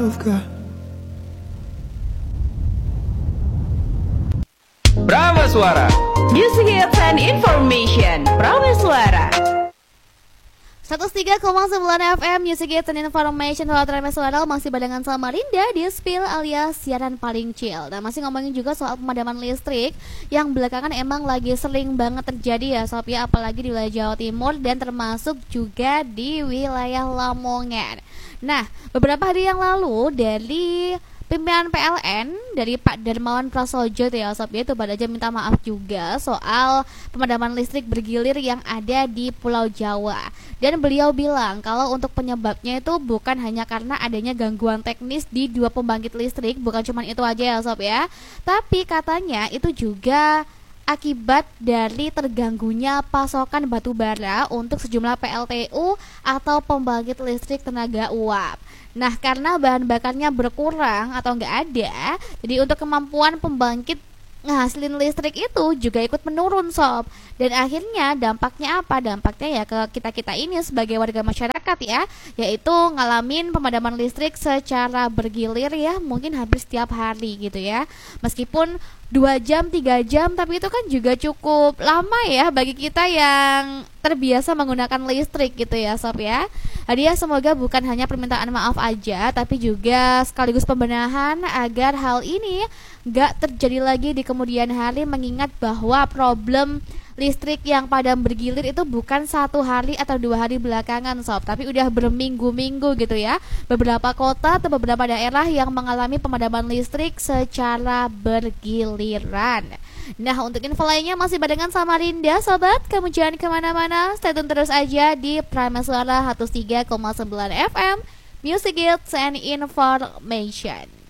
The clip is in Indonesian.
Prameswara Music Hits and Information. Prameswara 103,9 FM Music Hits and Information. Kalau Prameswara masih barengan sama Linda di Spill alias siaran paling chill. Dan masih ngomongin juga soal pemadaman listrik yang belakangan emang lagi sering banget terjadi ya Sob ya, apalagi di wilayah Jawa Timur dan termasuk juga di wilayah Lamongan. Nah, beberapa hari yang lalu dari pimpinan PLN dari Pak Darmawan Prasojo ya Sob ya, itu pada aja minta maaf juga soal pemadaman listrik bergilir yang ada di Pulau Jawa. Dan beliau bilang kalau untuk penyebabnya itu bukan hanya karena adanya gangguan teknis di dua pembangkit listrik, bukan cuma itu aja ya Sob ya, tapi katanya itu juga akibat dari terganggunya pasokan batu bara untuk sejumlah PLTU atau pembangkit listrik tenaga uap. Nah, karena bahan bakarnya berkurang atau nggak ada, jadi untuk kemampuan pembangkit ngasilin listrik itu juga ikut menurun Sob. Dan akhirnya dampaknya apa? Dampaknya ya ke kita-kita ini sebagai warga masyarakat ya, yaitu ngalamin pemadaman listrik secara bergilir ya, mungkin hampir setiap hari gitu ya. Meskipun 2 jam, 3 jam, tapi itu kan juga cukup lama ya bagi kita yang terbiasa menggunakan listrik gitu ya Sob ya. Hadiah semoga bukan hanya permintaan maaf aja, tapi juga sekaligus pembenahan agar hal ini gak terjadi lagi di kemudian hari, mengingat bahwa problem listrik yang padam bergilir itu bukan 1 hari atau 2 hari belakangan Sob, tapi udah berminggu-minggu gitu ya. Beberapa kota atau beberapa daerah yang mengalami pemadaman listrik secara bergiliran. Nah, untuk info lainnya masih barengan sama Rinda Sobat, kamu jangan kemana-mana, stay tune terus aja di Prameswara 103,9 FM Music Hits and Information.